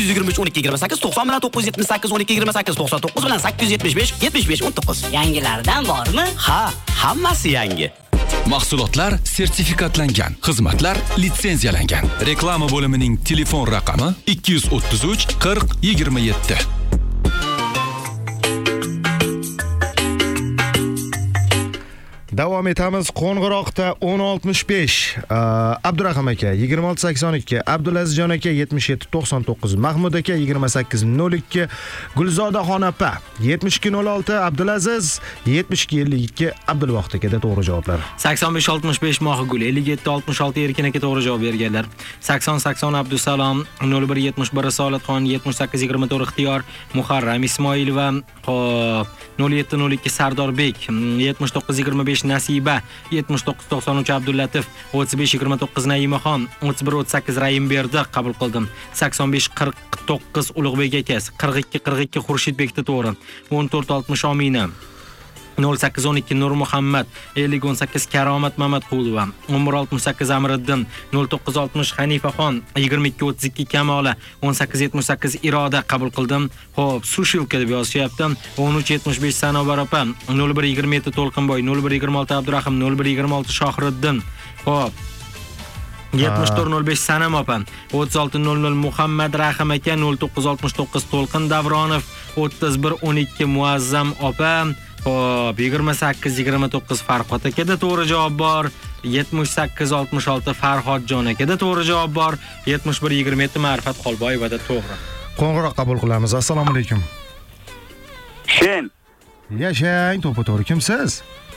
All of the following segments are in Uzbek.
123 12 28 90 bilan 978 12 28 99 bilan 875 75 19. Yangilardan bormi? Ha, hammasi yangi. Mahsulotlar sertifikatlangan, xizmatlar litsenziyalangan. Reklama bo'limining telefon raqami 233 40 27. Davom etamiz. Qo'ng'iroqda 1065. Abdurahim aka 2682, Abdulazizjon aka 7799, Mahmud aka 2802, Gulzodaxon opa 7206, Abdulaziz 7252, Abdulvohid akada to'g'ri javoblar. 8565 Mohigul, 5766 Erkin aka to'g'ri javob berganlar. 8080 Abdusalom, 0171 Risolatxon, 7824 Ixtiyor, Muharram Ismoilova, 0702 Sardorbek, 7925 Nasiba, 7993 Abdullatif, 3529 Naimaxon, 3138 Raimberdi qabul qildim. 8549 Ulug'bek akasi, 4242 Xurshidbekda to'g'ri. 1460 Omina, 0812 Nur Muhammad, 5018 Karomat Mamatqulova, 1168 Amiriddin, 0960 Hanifaxon, 2232 Kamola, 1878 Iroda qabul qildim. Xo'p, Sushilka deb yozishyapti. 1375 Sanobar opa, 0127 To'lqinboy, 0126 Abdurahim, 0126 Shohriddin. Xo'p, 7405 Sanam opa, 3600 Muhammad Rahim aka, 0969 To'lqin Davronov, 3112 Muazzam opa, hop 28-29 Farhod akada to'g'ri javob bor. 78-66 Farhodjon akada to'g'ri javob bor. 71-27 Ma'rifat Xolboyevada to'g'ri. Qo'ng'iroq qabul qilamiz. Assalomu alaykum. Shen. Yashang, to'g'ri kimsiz?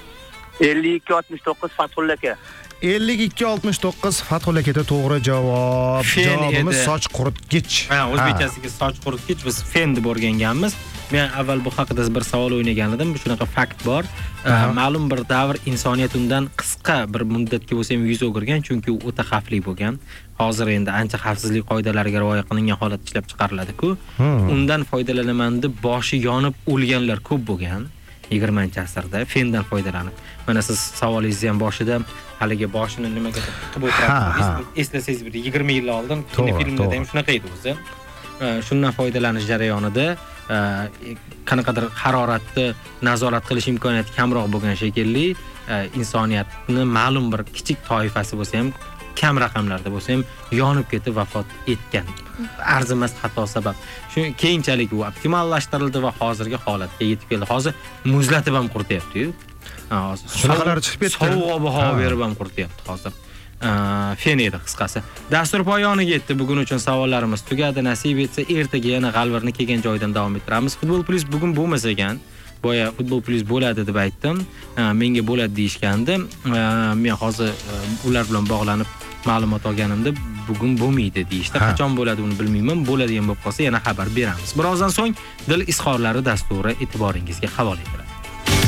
52-69 Fathulla aka. 52-69 Fathulla akada to'g'ri javob. Javobimiz soch quritgich. Ha, o'zbekchasiga soch quritgich biz fen deb o'rganganmiz. Men avval bu haqida bir savol o'ynagan edim. Shunaqa fakt bor. Ma'lum bir davr insoniyat undan qisqa bir muddatga bo'lsa ham yuz o'girgan, chunki u o'ta xavfli bo'lgan. Hozir endi ancha xavfsizlik qoidalariga rioya qilingan holatda ishlab chiqariladi-ku. Undan foydalanaman deb boshi yonib o'lganlar ko'p bo'lgan 20-asrda fendan foydalanib. Mana siz savolingizni ham boshida haligi boshini nimaga qilib o'tirasiz. Eslasangiz bir 20 yil oldin kinofilmda ham shunaqa edi o'zi. Shundan foydalanish jarayonida qanaqadir haroratni nazorat qilish imkoniyati kamroq bo'lgan shekilli, insoniyatni ma'lum bir kichik toifasi bo'lsa ham, kam raqamlarda bo'lsa ham yonib ketib vafot etgan. Arzimas xato sabab. Shu keyinchalik u optimallashtirildi va hozirgi holatga yetib keldi. Hozir muzlatib ham qurityapti-yu. Shunaqalar chiqib ketdi. Sovuq ob-havo berib ham qurityapti hozir. Fen edi qisqasi. Dastur poyoniga yetdi. Bugun uchun savollarimiz tugadi. Nasib etsa ertaga yana g'alvirni kelgan joydan davom ettiramiz. Futbol Plus bugun bo'lmasa ekan, boya Futbol Plus bo'ladi deb aytdim. Menga bo'ladi deyishgandi. Men hozir ular bilan bog'lanib ma'lumot olganimda bugun bo'lmaydi deyishdi. Qachon bo'ladi uni bilmayman. Bo'ladigan bo'lib qolsa yana xabar beramiz. Birozdan so'ng Dil izhorlari dasturi e'tiboringizga havola etiladi.